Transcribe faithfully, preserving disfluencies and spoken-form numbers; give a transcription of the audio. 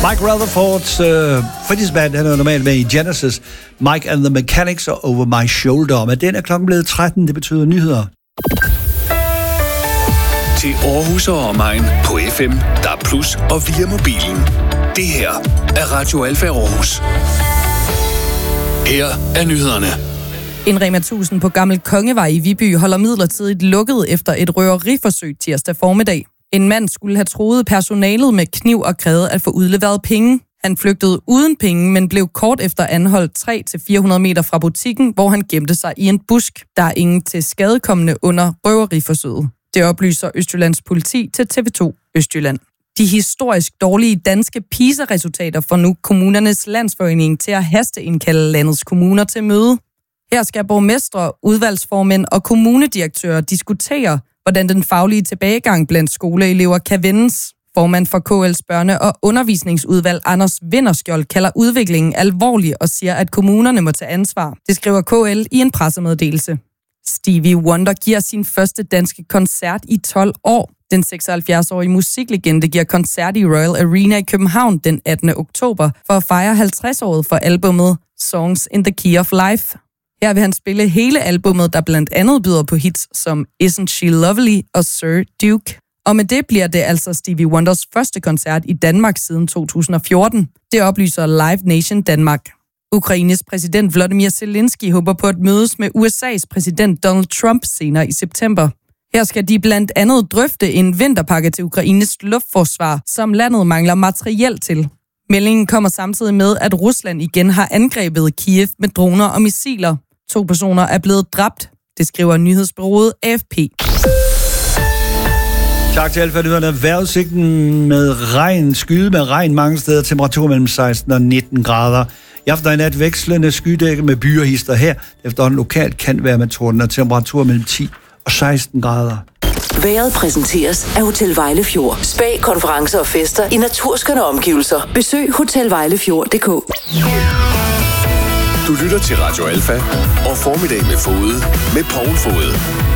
Mike Rutherfords øh, fritidsband, han er normalt med i Genesis, Mike and the Mechanics og Over My Shoulder. Men den er klokken blevet tretten, det betyder nyheder. Til Aarhus og omegn på F M, D A B plus og via mobilen. Det her er Radio Alfa Aarhus. Her er nyhederne. En Rema tusind på Gammel Kongevej i Viby holder midlertidigt lukket efter et røveriforsøg tirsdag formiddag. En mand skulle have truet personalet med kniv og krævet at få udleveret penge. Han flygtede uden penge, men blev kort efter anholdt tre til fire hundrede meter fra butikken, hvor han gemte sig i en busk. Der er ingen til skadekommende under røveriforsøget. Det oplyser Østjyllands politi til T V to Østjylland. De historisk dårlige danske PISA-resultater får nu kommunernes landsforening til at hasteindkalde landets kommuner til møde. Her skal borgmestre, udvalgsformænd og kommunedirektører diskutere, hvordan den faglige tilbagegang blandt skoleelever kan vendes. Formand for K L's børne- og undervisningsudvalg Anders Vinderskjold kalder udviklingen alvorlig og siger, at kommunerne må tage ansvar. Det skriver K L i en pressemeddelelse. Stevie Wonder giver sin første danske koncert i tolv år. Den seksoghalvfjerds-årige musiklegende giver koncert i Royal Arena i København den attende oktober for at fejre halvtreds-året for albummet Songs in the Key of Life. Her vil han spille hele albummet, der blandt andet byder på hits som Isn't She Lovely og Sir Duke. Og med det bliver det altså Stevie Wonders første koncert i Danmark siden to tusind og fjorten. Det oplyser Live Nation Danmark. Ukraines præsident Volodymyr Zelensky håber på at mødes med U S A's præsident Donald Trump senere i september. Her skal de blandt andet drøfte en vinterpakke til Ukraines luftforsvar, som landet mangler materiel til. Meldingen kommer samtidig med, at Rusland igen har angrebet Kiev med droner og missiler. To personer er blevet dræbt, det skriver nyhedsbureauet A F P. Tak til Alfa-nyhederne. Vejrudsigten med regn, skyde med regn mange steder, temperatur mellem seksten og nitten grader. I aften og i nat vekslende skydække med byer hister her. Efterhånden lokalt kan være med torden og temperatur mellem ti og seksten grader. Vejret præsenteres af Hotel Vejlefjord. Spa, konferencer og fester i naturskønne omgivelser. Besøg hotel vejlefjord punktum d k. Du lytter til Radio Alfa og Formiddag med Fode med Poul Fode.